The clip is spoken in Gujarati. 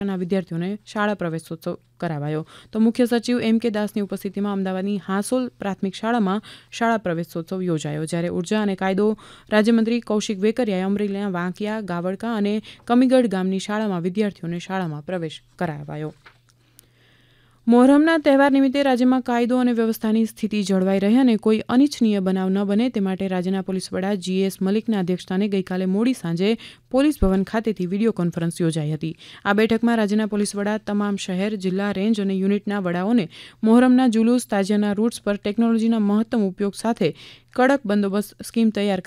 વિદ્યાર્થીઓને શાળા પ્રવેશોત્સવ કરાવાયો. તો મુખ્ય સચિવ M.K. દાસની ઉપસ્થિતિમાં અમદાવાદની હાંસોલ પ્રાથમિક શાળામાં શાળા પ્રવેશોત્સવ યોજાયો. જ્યારે ઉર્જા અને કાયદો રાજ્યમંત્રી કૌશિક વેકરિયાએ અમરેલીના વાંકિયા, ગાવડકા અને કમીગઢ ગામની શાળામાં વિદ્યાર્થીઓને શાળામાં પ્રવેશ કરાવાયો. મોહરમના તહેવાર નિમિત્તે રાજ્યમાં કાયદો અને વ્યવસ્થાની સ્થિતિ જળવાઈ રહે અને કોઈ અનિચ્છનીય બનાવ ન બને તે માટે રાજ્યના પોલીસ વડા G.S. મલિકના અધ્યક્ષસ્થાને ગઈકાલે મોડી સાંજે પોલીસ ભવન ખાતેથી વિડીયો કોન્ફરન્સ યોજાઈ હતી. આ બેઠકમાં રાજ્યના પોલીસ વડા તમામ શહેર, જિલ્લા, રેન્જ અને યુનિટના વડાઓને મોહરમના જુલુસ, તાજિયાના રૂટ્સ પર ટેકનોલોજીના મહત્તમ ઉપયોગ સાથે કડક બંદોબસ્ત સ્કીમ તૈયાર